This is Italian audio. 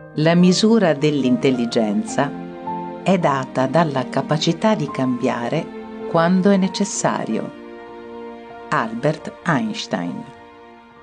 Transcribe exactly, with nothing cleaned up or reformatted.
La misura dell'intelligenza è data dalla capacità di cambiare quando è necessario. Albert Einstein.